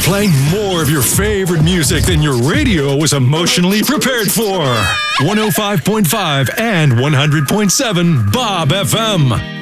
playing more of your favorite music than your radio was emotionally prepared for. 105.5 and 100.7 Bob FM.